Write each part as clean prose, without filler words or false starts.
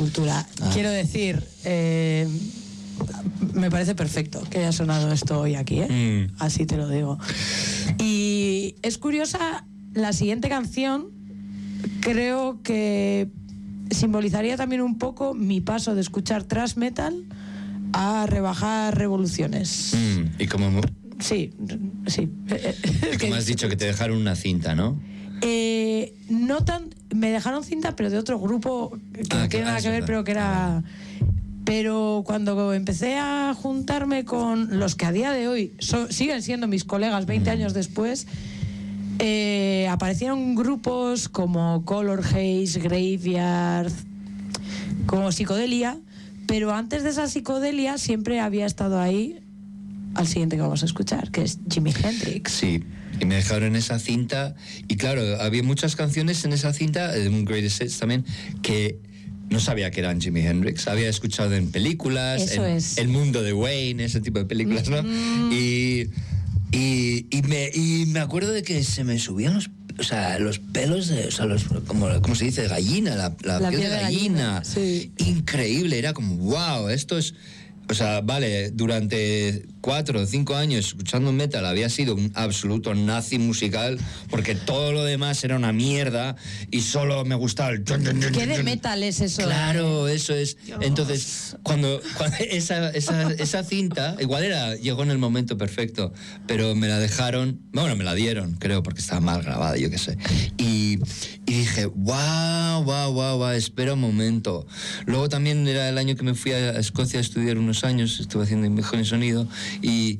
cultura. Quiero decir, me parece perfecto que haya sonado esto hoy aquí, así te lo digo. Y es curiosa, la siguiente canción creo que simbolizaría también un poco mi paso de escuchar thrash metal a rebajar revoluciones. ¿Y cómo? Sí. Como has dicho, que te dejaron una cinta, ¿no? No tan... Me dejaron cinta, pero de otro grupo que no tiene nada que ver, pero que era... Pero cuando empecé a juntarme con los que a día de hoy siguen siendo mis colegas 20 años después, aparecieron grupos como Color Haze, Graveyard, como Psicodelia, pero antes de esa Psicodelia siempre había estado ahí al siguiente que vamos a escuchar, que es Jimi Hendrix. Sí, y me dejaron esa cinta, y claro, había muchas canciones en esa cinta, un Greatest Hits también, que no sabía que eran Jimi Hendrix. Había escuchado en películas, El Mundo de Wayne, ese tipo de películas, ¿no? Y me acuerdo de que se me subían los pelos de, ¿cómo se dice? Gallina, la piel de gallina. Sí. Increíble, era como, wow, esto es... vale, durante 4 o 5 años escuchando metal había sido un absoluto nazi musical, porque todo lo demás era una mierda y solo me gustaba el... ¿Qué de metal es eso? Claro, eso es. Dios. Entonces, cuando esa cinta, igual llegó en el momento perfecto, pero me la dejaron, bueno, me la dieron, creo, porque estaba mal grabada, yo qué sé. Y dije, wow, espera un momento. Luego también era el año que me fui a Escocia a estudiar unos años, estuve haciendo imagen y sonido, y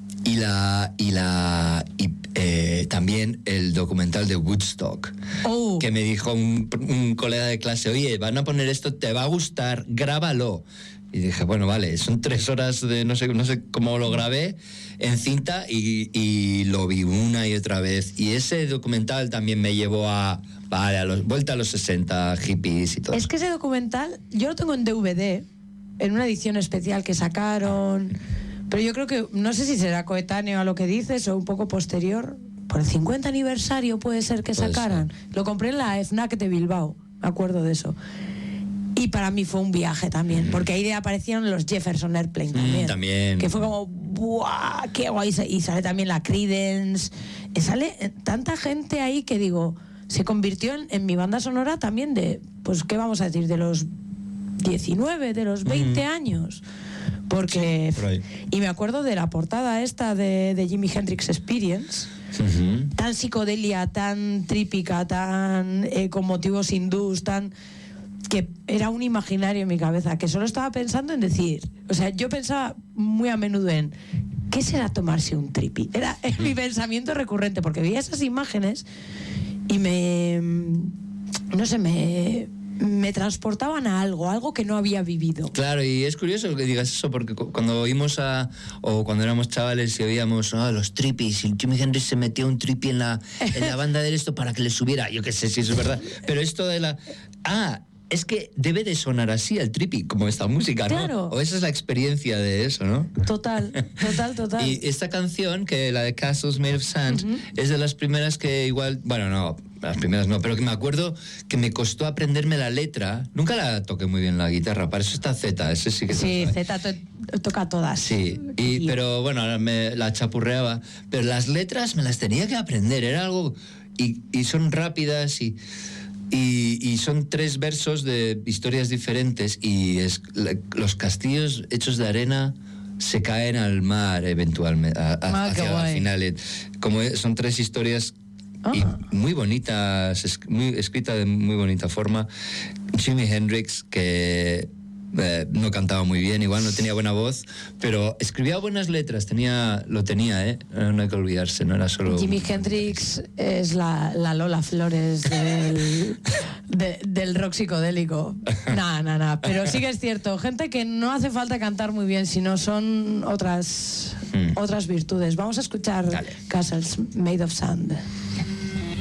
también el documental de Woodstock, que me dijo un colega de clase, oye, van a poner esto, te va a gustar, grábalo. Y dije, bueno, vale, son 3 horas de no sé cómo lo grabé en cinta, y lo vi una y otra vez. Y ese documental también me llevó vuelta a los 60, hippies y todo. Es que ese documental yo lo tengo en DVD, en una edición especial que sacaron, pero yo creo que, no sé si será coetáneo a lo que dices o un poco posterior, por el 50 aniversario puede ser que sacaran. Lo compré en la FNAC de Bilbao, me acuerdo de eso. Y para mí fue un viaje también, porque ahí aparecieron los Jefferson Airplane también. Que fue como, ¡buah! ¡Qué guay! Y sale también la Creedence. Sale tanta gente ahí que digo, se convirtió en mi banda sonora también de, pues, ¿qué vamos a decir? De los 19, de los 20 años. Porque... Sí, y me acuerdo de la portada esta de Jimi Hendrix Experience, tan psicodelia, tan trípica, tan con motivos hindús, tan... que era un imaginario en mi cabeza, que solo estaba pensando en decir, o sea, yo pensaba muy a menudo en ¿qué será tomarse un tripi? Era mi pensamiento recurrente, porque veía esas imágenes y me transportaban a algo que no había vivido. Claro, y es curioso que digas eso, porque cuando oímos o cuando éramos chavales y oíamos los trippies, y Jimi Hendrix se metió un trippy en la banda de esto para que le subiera, yo qué sé si eso es verdad, pero esto de la... es que debe de sonar así el trippy, como esta música, ¿no? Claro. O esa es la experiencia de eso, ¿no? Total. Y esta canción, que la de Castles Made of Sand, es de las primeras que igual... Bueno, no, las primeras no, pero que me acuerdo que me costó aprenderme la letra. Nunca la toqué muy bien la guitarra, para eso está Z, ese sí que... Sí, Z toca todas. Sí, pero bueno, me la chapurreaba. Pero las letras me las tenía que aprender, era algo... Y son rápidas y son 3 versos de historias diferentes, y los castillos hechos de arena se caen al mar eventualmente hacia el final. Son 3 historias y muy bonitas, escrita de muy bonita forma. Jimi Hendrix, que no cantaba muy bien, igual no tenía buena voz, pero escribía buenas letras, lo tenía, no hay que olvidarse, no era solo... Jimi Hendrix es la Lola Flores del rock psicodélico. Nada, pero sí que es cierto, gente que no hace falta cantar muy bien, sino son otras virtudes. Vamos a escuchar Castles Made of Sand.